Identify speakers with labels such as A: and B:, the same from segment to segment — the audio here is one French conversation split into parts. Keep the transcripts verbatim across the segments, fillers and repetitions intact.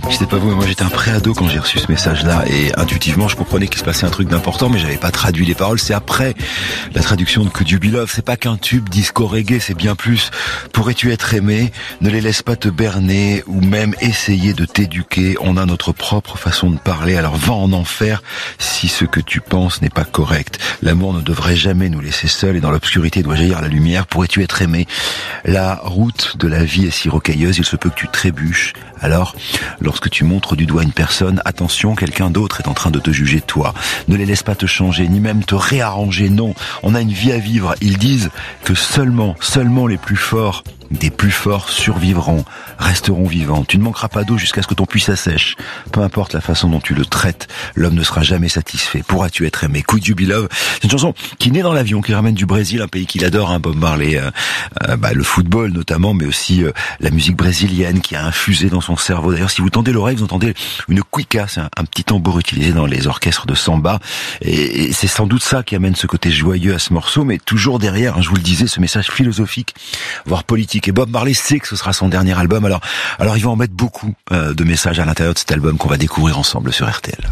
A: Je sais pas vous, mais moi j'étais un pré-ado quand j'ai reçu ce message-là et intuitivement je comprenais qu'il se passait un truc d'important, mais j'avais pas traduit les paroles. C'est après la traduction de Could You Be Love. C'est pas qu'un tube disco reggae, c'est bien plus. Pourrais-tu être aimé? Ne les laisse pas te berner ou même essayer de t'éduquer. On a notre propre façon de parler, alors va en enfer si ce que tu penses n'est pas correct. L'amour ne devrait jamais nous laisser seuls et dans l'obscurité doit jaillir la lumière. Pourrais-tu être aimé? La route de la vie est si rocailleuse, il se peut que tu trébuches. Alors, lorsque tu montres du doigt une personne, attention, quelqu'un d'autre est en train de te juger toi. Ne les laisse pas te changer, ni même te réarranger, non. On a une vie à vivre. Ils disent que seulement, seulement les plus forts, des plus forts survivront, resteront vivants. Tu ne manqueras pas d'eau jusqu'à ce que ton puits s'assèche. Peu importe la façon dont tu le traites, l'homme ne sera jamais satisfait. Pourras-tu être aimé? Could You Be Love? C'est une chanson qui naît dans l'avion, qui ramène du Brésil, un pays qu'il adore, hein, Bob Marley, euh, euh, bah, le football notamment, mais aussi euh, la musique brésilienne qui a infusé dans son cerveau. D'ailleurs, si vous tendez l'oreille, vous entendez une cuica, c'est un, un petit tambour utilisé dans les orchestres de samba, et, et c'est sans doute ça qui amène ce côté joyeux à ce morceau, mais toujours derrière, hein, je vous le disais, ce message philosophique, voire politique. Et Bob Marley sait que ce sera son dernier album, alors alors il va en mettre beaucoup euh, de messages à l'intérieur de cet album qu'on va découvrir ensemble sur R T L.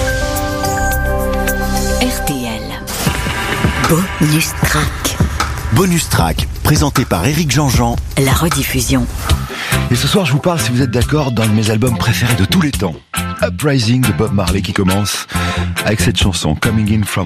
B: R T L Bonus Track.
C: Bonus Track, présenté par Éric Jean-Jean.
B: La rediffusion.
A: Et ce soir, je vous parle, si vous êtes d'accord, d'un de mes albums préférés de tous les temps. Uprising de Bob Marley qui commence avec cette chanson, Coming In From